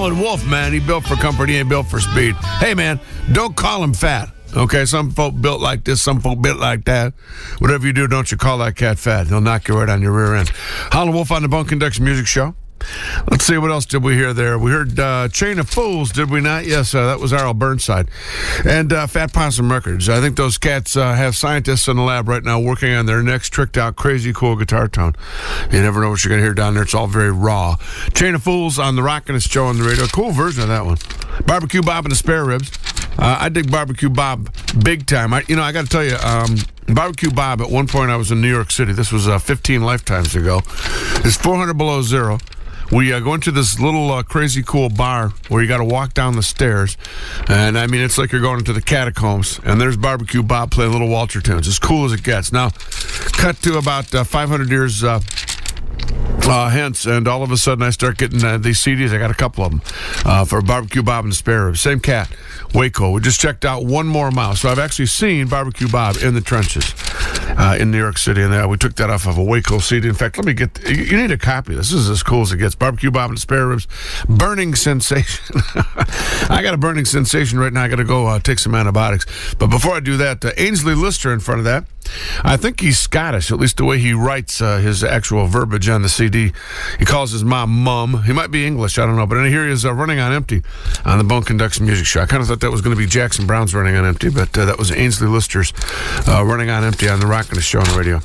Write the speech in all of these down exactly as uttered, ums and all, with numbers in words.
Howlin' Wolf, man, he built for comfort, he ain't built for speed. Hey, man, don't call him fat. Okay, some folk built like this, some folk built like that. Whatever you do, don't you call that cat fat. He'll knock you right on your rear end. Howlin' Wolf on the Bone Conduction Music Show. Let's see, what else did we hear there? We heard uh, Chain of Fools, did we not? Yes, uh, that was Arl Burnside. And uh, Fat Possum Records. I think those cats uh, have scientists in the lab right now working on their next tricked out, crazy cool guitar tone. You never know what you're going to hear down there. It's all very raw. Chain of Fools on the Rockin' Show on the radio. Cool version of that one. Barbecue Bob and the Spare Ribs. Uh, I dig Barbecue Bob big time. I, you know, I got to tell you, um, Barbecue Bob, at one point I was in New York City. This was uh, fifteen lifetimes ago. It's four hundred below zero. We uh, go into this little uh, crazy cool bar where you got to walk down the stairs. And, I mean, it's like you're going into the catacombs. And there's Barbecue Bob playing Little Walter tunes. As cool as it gets. Now, cut to about uh, five hundred years uh, uh, hence, and all of a sudden I start getting uh, these C Ds. I got a couple of them uh, for Barbecue Bob and the Spare Ribs. Same cat, Waco. We just checked out one more mile. So I've actually seen Barbecue Bob in the trenches uh, in New York City. And uh, we took that off of a Waco C D. In fact, let me get, the, you, you need a copy of this. This is as cool as it gets. Barbecue Bob and the Spare Ribs. Burning Sensation. I got a burning sensation right now. I got to go uh, take some antibiotics. But before I do that, uh, Ainsley Lister in front of that. I think he's Scottish, at least the way he writes uh, his actual verbiage on the C D. He calls his mom Mum. He might be English, I don't know. But here he is uh, running on empty on the Bone Conduction Music Show. I kind of thought that was going to be Jackson Brown's running on empty, but uh, that was Ainsley Lister's uh, running on empty on the Rockin' Show on the radio.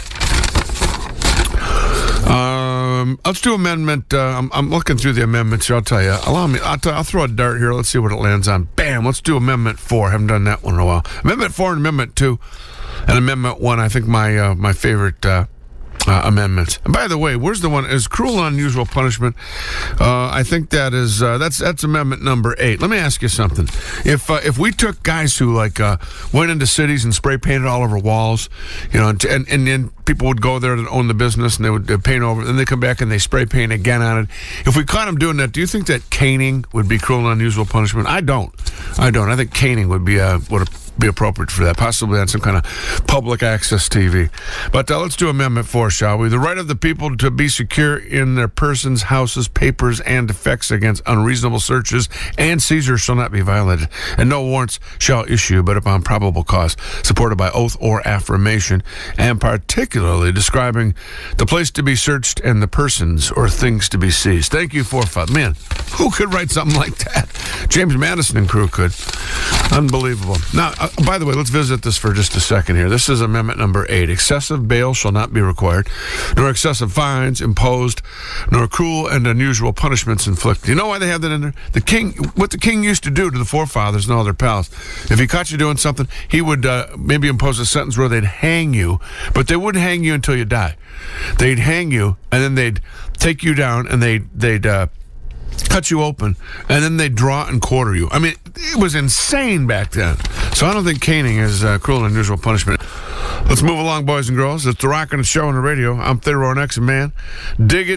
Um, let's do amendment. Uh, I'm, I'm looking through the amendments here. I'll tell you. Allow me. I'll, t- I'll throw a dart here. Let's see what it lands on. Bam. Let's do amendment four. Haven't done that one in a while. Amendment four and amendment two. And Amendment one, I think my uh, my favorite uh, uh, amendments. And by the way, where's the one? Is cruel and unusual punishment? Uh, I think that is uh, that's that's Amendment number eight. Let me ask you something. If uh, if we took guys who like uh, went into cities and spray painted all over walls, you know, and and, and then people would go there to own the business and they would uh, paint over, then they come back and they spray paint again on it. If we caught them doing that, do you think that caning would be cruel and unusual punishment? I don't. I don't. I think caning would be uh, would. be appropriate for that, possibly on some kind of public access T V. But uh, let's do Amendment four, shall we? The right of the people to be secure in their persons, houses, papers, and effects against unreasonable searches and seizures shall not be violated, and no warrants shall issue but upon probable cause, supported by oath or affirmation, and particularly describing the place to be searched and the persons or things to be seized. Thank you, Forfeit. Man, who could write something like that? James Madison and crew could. Unbelievable. Now, uh, by the way, let's visit this for just a second here. This is Amendment number eight. Excessive bail shall not be required, nor excessive fines imposed, nor cruel and unusual punishments inflicted. You know why they have that in there? The king, what the king used to do to the forefathers and all their pals, if he caught you doing something, he would uh, maybe impose a sentence where they'd hang you, but they wouldn't hang you until you die. They'd hang you, and then they'd take you down, and they'd, they'd uh, cut you open, and then they draw and quarter you. I mean, it was insane back then. So I don't think caning is uh, cruel and unusual punishment. Let's move along, boys and girls. It's the Rockin' Show on the radio. I'm Theodore Nexon, man. Dig it.